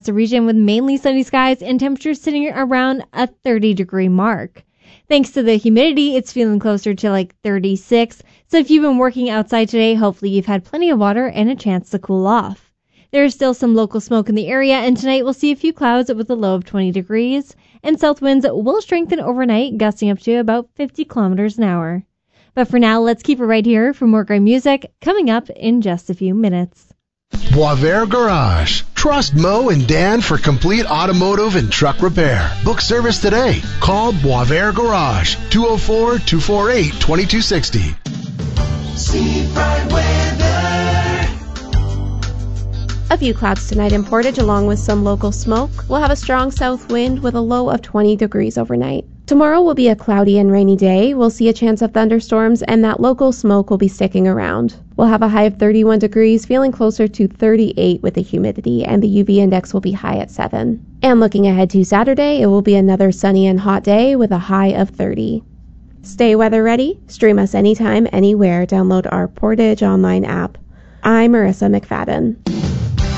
It's a region with mainly sunny skies and temperatures sitting around a 30-degree mark. Thanks to the humidity, it's feeling closer to like 36. So if you've been working outside today, hopefully you've had plenty of water and a chance to cool off. There is still some local smoke in the area, and tonight we'll see a few clouds with a low of 20 degrees. And south winds will strengthen overnight, gusting up to about 50 kilometers an hour. But for now, let's keep it right here for more great music coming up in just a few minutes. Boisvert Garage. Trust Mo and Dan for complete automotive and truck repair. Book service today. Call Boisvert Garage, 204-248-2260. Seafront weather. A few clouds tonight in Portage along with some local smoke. We'll have a strong south wind with a low of 20 degrees overnight. Tomorrow will be a cloudy and rainy day. We'll see a chance of thunderstorms, and that local smoke will be sticking around. We'll have a high of 31 degrees, feeling closer to 38 with the humidity, and the UV index will be high at 7. And looking ahead to Saturday, it will be another sunny and hot day with a high of 30. Stay weather ready. Stream us anytime, anywhere. Download our Portage online app. I'm Marissa McFadden.